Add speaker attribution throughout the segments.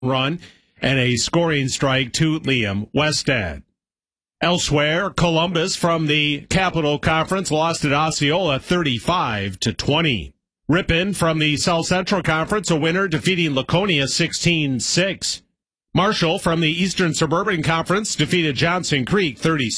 Speaker 1: run and a scoring strike to Liam Westhead. Elsewhere, Columbus from the Capital Conference lost at Osceola 35-20. Ripon from the South Central Conference, a winner, defeating Laconia 16-6. Marshall from the Eastern Suburban Conference defeated Johnson Creek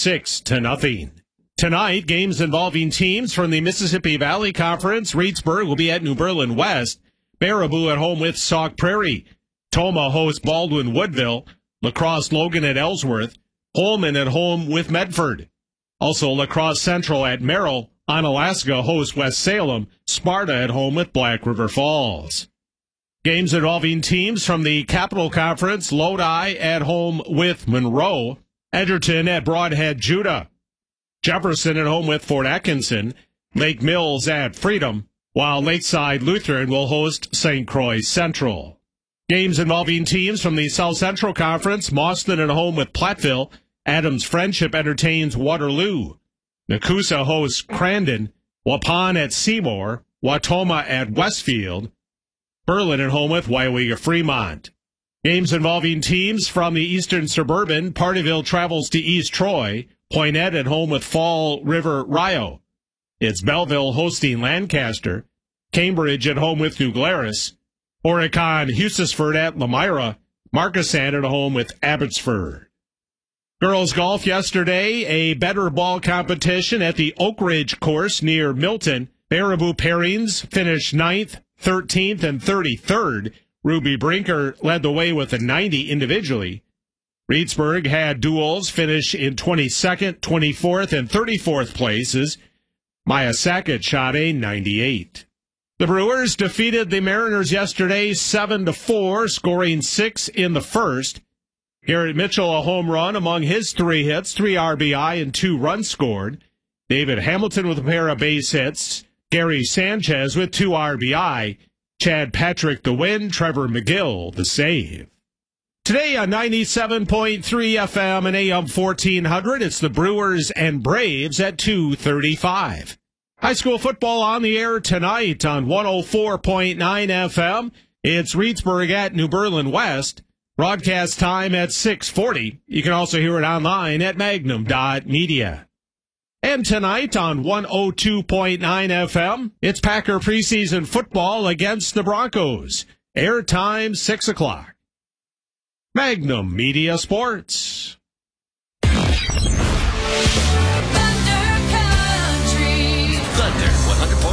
Speaker 1: 36-0. Tonight, games involving teams from the Mississippi Valley Conference. Reedsburg will be at New Berlin West. Baraboo at home with Sauk Prairie. Toma hosts Baldwin Woodville. La Crosse Logan at Ellsworth. Holman at home with Medford. Also, La Crosse Central at Merrill. Onalaska hosts West Salem. Sparta at home with Black River Falls. Games involving teams from the Capital Conference. Lodi at home with Monroe. Edgerton at Broadhead Judah. Jefferson at home with Fort Atkinson. Lake Mills at Freedom, while Lakeside Lutheran will host St. Croix Central. Games involving teams from the South Central Conference. Mauston at home with Platteville. Adams Friendship entertains Waterloo. Nakusa hosts Crandon. Waupun at Seymour. Watoma at Westfield. Berlin at home with Waiwega Fremont. Games involving teams from the Eastern Suburban. Partyville travels to East Troy. Poinet at home with Fall River Rio. It's Belleville hosting Lancaster. Cambridge at home with New Glarus. Horicon Hughesford at Lamira. Markesan at home with Abbotsford. Girls golf yesterday, a better ball competition at the Oak Ridge course near Milton. Baraboo pairings finished 9th, 13th, and 33rd. Ruby Brinker led the way with a 90 individually. Reedsburg had duels finish in 22nd, 24th, and 34th places. Maya Sackett shot a 98. The Brewers defeated the Mariners yesterday 7-4, scoring 6 in the first. Garrett Mitchell, a home run among his 3 hits, 3 RBI and 2 runs scored. David Hamilton with a pair of base hits. Gary Sanchez with 2 RBI. Chad Patrick the win. Trevor McGill the save. Today on 97.3 FM and AM 1400, it's the Brewers and Braves at 2:35. High school football on the air tonight on 104.9 FM. It's Reedsburg at New Berlin West. Broadcast time at 6:40. You can also hear it online at magnum.media. And tonight on 102.9 FM, it's Packer preseason football against the Broncos. Airtime 6 o'clock. Magnum Media Sports.
Speaker 2: Thunder 100.9